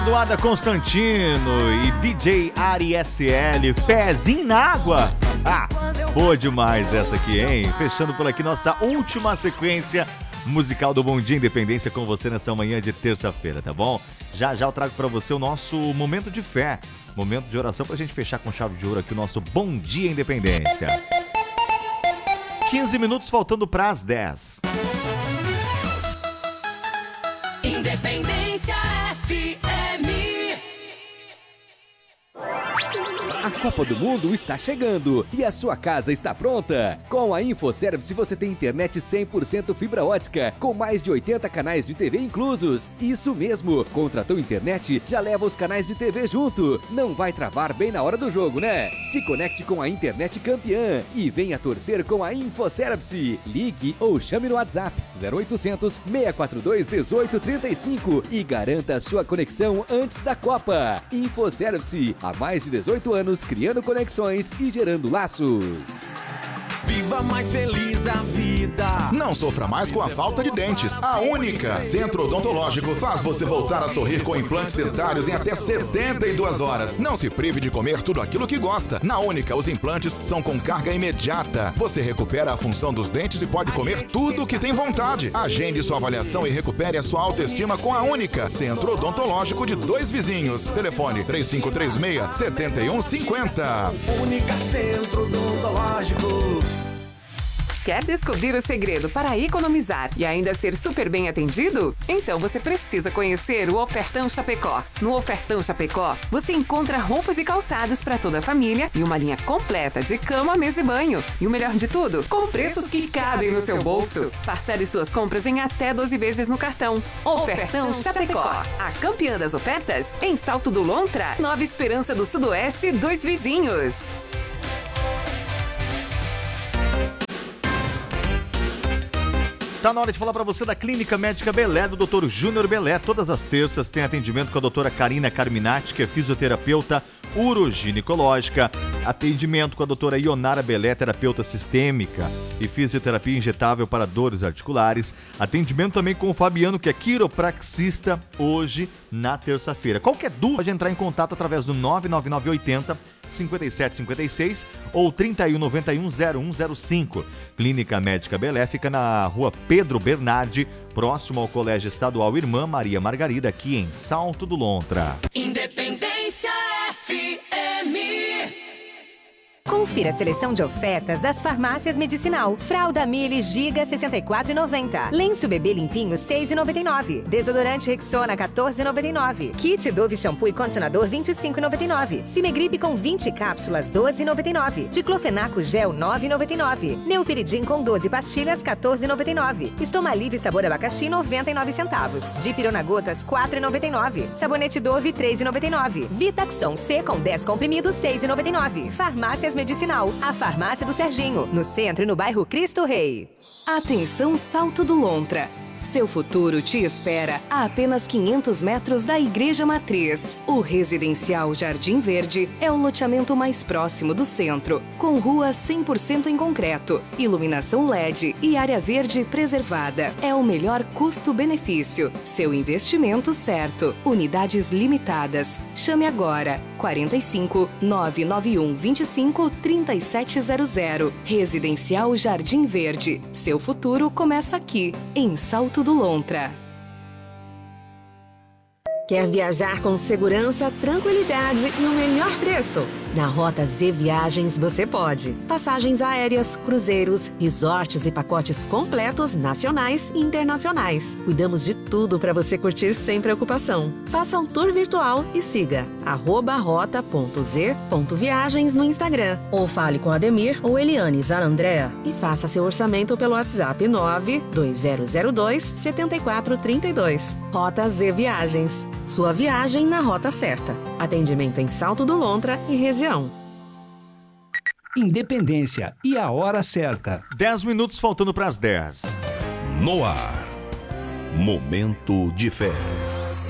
Eduardo Constantino e DJ Ari SL, pezinho na água. Ah, boa demais essa aqui, hein? Fechando por aqui nossa última sequência musical do Bom Dia Independência com você nessa manhã de terça-feira, tá bom? Já eu trago pra você o nosso momento de fé, momento de oração pra gente fechar com chave de ouro aqui o nosso Bom Dia Independência. 15 minutos faltando pras 10. Independência FM. A Copa do Mundo está chegando e a sua casa está pronta. Com a InfoService você tem internet 100% fibra ótica, com mais de 80 canais de TV inclusos. Isso mesmo, contratou internet, já leva os canais de TV junto. Não vai travar bem na hora do jogo, né? Se conecte com a internet campeã e venha torcer com a InfoService. Ligue ou chame no WhatsApp 0800 642 1835 e garanta a sua conexão antes da Copa. InfoService, há mais de 18 anos criando conexões e gerando laços. Viva mais feliz a vida. Não sofra mais com a falta de dentes. A Única Centro Odontológico faz você voltar a sorrir com implantes dentários em até 72 horas. Não se prive de comer tudo aquilo que gosta. Na Única, os implantes são com carga imediata. Você recupera a função dos dentes e pode comer tudo o que tem vontade. Agende sua avaliação e recupere a sua autoestima com a Única Centro Odontológico de Dois Vizinhos. Telefone 3536-7150. Única Centro Odontológico. Quer descobrir o segredo para economizar e ainda ser super bem atendido? Então você precisa conhecer o Ofertão Chapecó. No Ofertão Chapecó, você encontra roupas e calçados para toda a família e uma linha completa de cama, mesa e banho. E o melhor de tudo, com preços que cabem no seu bolso. Parcele suas compras em até 12 vezes no cartão. Ofertão Chapecó. A campeã das ofertas em Salto do Lontra, Nova Esperança do Sudoeste, Dois Vizinhos. Tá na hora de falar pra você da Clínica Médica Belé, do Dr. Júnior Belé. Todas as terças tem atendimento com a doutora Karina Carminati, que é fisioterapeuta uroginecológica. Atendimento com a doutora Ionara Belé, terapeuta sistêmica e fisioterapia injetável para dores articulares. Atendimento também com o Fabiano, que é quiropraxista, hoje na terça-feira. Qualquer dúvida, pode entrar em contato através do 99980 5756 ou 3191-0105. Clínica Médica Belé fica na rua Pedro Bernardi, próximo ao Colégio Estadual Irmã Maria Margarida, aqui em Salto do Lontra. Independência FM. Confira a seleção de ofertas das farmácias Medicinal. Fralda Mili Giga 64,90. Lenço bebê limpinho 6,99. Desodorante Rexona 14,99. Kit Dove shampoo e condicionador 25,99. Cimegripe com 20 cápsulas 12,99. Diclofenaco gel 9,99. Neupiridim com 12 pastilhas 14,99. Estomalive sabor abacaxi 99 centavos. Dipirona gotas 4,99. Sabonete Dove 3,99. Vitaxon C com 10 comprimidos 6,99. Farmácias Medicinal, a farmácia do Serginho, no centro e no bairro Cristo Rei. Atenção Salto do Lontra. Seu futuro te espera a apenas 500 metros da Igreja Matriz. O Residencial Jardim Verde é o loteamento mais próximo do centro, com rua 100% em concreto, iluminação LED e área verde preservada. É o melhor custo-benefício. Seu investimento certo. Unidades limitadas. Chame agora. 45 991 25 3700. Residencial Jardim Verde. Seu futuro começa aqui, em Salto do Lontra. Quer viajar com segurança, tranquilidade e o melhor preço? Na Rota Z Viagens você pode. Passagens aéreas, cruzeiros, resorts e pacotes completos nacionais e internacionais. Cuidamos de tudo para você curtir sem preocupação. Faça um tour virtual e siga @rota.z.viagens no Instagram. Ou fale com Ademir ou Eliane Zarandrea e faça seu orçamento pelo WhatsApp 92002-7432. Rota Z Viagens. Sua viagem na rota certa. Atendimento em Salto do Lontra e região. Independência e a hora certa. 10 minutos faltando para as 10. No ar. Momento de fé.